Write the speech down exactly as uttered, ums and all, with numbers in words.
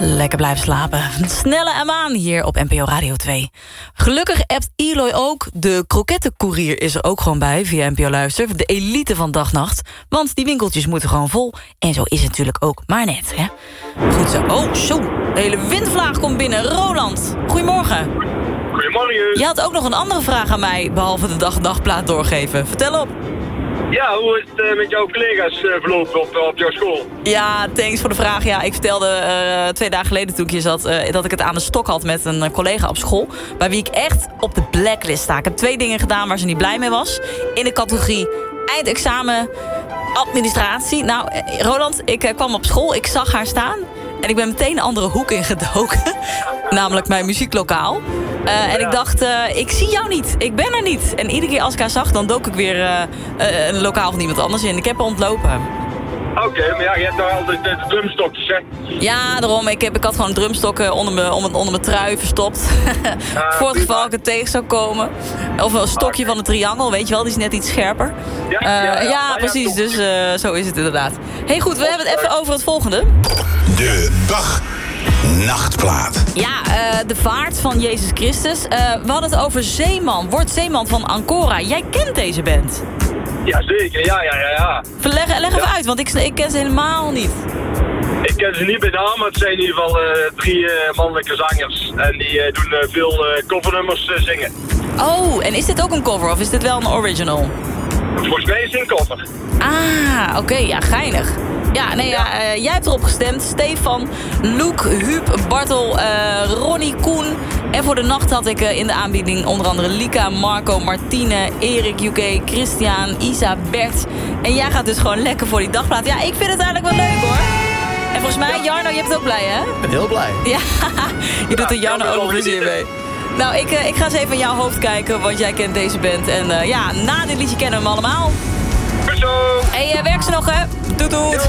Lekker blijven slapen. Snelle en maan hier op N P O Radio twee. Gelukkig appt Eloy ook. De krokettencourier is er ook gewoon bij via N P O Luister. De elite van dag-nacht. Want die winkeltjes moeten gewoon vol. En zo is het natuurlijk ook maar net. Hè? Goed zo. Oh, zo. De hele windvlaag komt binnen. Roland, goedemorgen. Goedemorgen. Je had ook nog een andere vraag aan mij, behalve de dag-nachtplaat doorgeven. Vertel op. Ja, hoe is het uh, met jouw collega's uh, verlopen op, op jouw school? Ja, thanks voor de vraag. Ja, ik vertelde uh, twee dagen geleden toen ik hier zat... Uh, dat ik het aan de stok had met een uh, collega op school... bij wie ik echt op de blacklist sta. Ik heb twee dingen gedaan waar ze niet blij mee was. In de categorie eindexamen, administratie. Nou, uh, Roland, ik uh, kwam op school, ik zag haar staan... en ik ben meteen een andere hoek ingedoken. Namelijk mijn muzieklokaal. Uh, en ja. ik dacht, uh, ik zie jou niet. Ik ben er niet. En iedere keer als ik haar zag, dan dook ik weer uh, uh, een lokaal van iemand anders in. Ik heb haar ontlopen. Oké, okay, maar ja, je hebt nou altijd de, de drumstokjes, hè? Ja, daarom. Ik, heb, ik had gewoon drumstokken onder mijn, onder mijn trui verstopt. Uh, Voor het geval ik er tegen zou komen. Of een stokje okay. van een triangel, weet je wel. Die is net iets scherper. Ja, uh, ja, ja, ja precies. Ja, dus uh, zo is het inderdaad. Hey, goed. We hebben het even over het volgende. De dag. Nachtplaat. Ja, uh, de vaart van Jezus Christus. Uh, we hadden het over Zeeman. Word Zeeman van Ancora. Jij kent deze band. Jazeker, ja, ja, ja, ja. Verleg, leg ja. even uit, want ik, ik ken ze helemaal niet. Ik ken ze niet bij naam, maar het zijn in ieder geval uh, drie uh, mannelijke zangers. En die uh, doen uh, veel uh, covernummers uh, zingen. Oh, en is dit ook een cover of is dit wel een original? Volgens mij is het een cover. Ah, oké, okay, ja, geinig. Ja, nee, ja. Ja, uh, jij hebt erop gestemd. Stefan, Loek, Huub, Bartel, uh, Ronnie, Koen. En voor de nacht had ik uh, in de aanbieding onder andere Lika, Marco, Martine, Erik, U K, Christian, Isa, Bert. En jij gaat dus gewoon lekker voor die dagplaat. Ja, ik vind het eigenlijk wel leuk hoor. En volgens mij, Jarno, je bent het ook blij hè? Ik ben heel blij. Ja, je doet er Jarno ook plezier mee. Nou, ik, uh, ik ga eens even in jouw hoofd kijken, want jij kent deze band. En uh, ja, na dit liedje kennen we hem allemaal. Zo. Hey, uh, werk ze nog hè? Doet doet.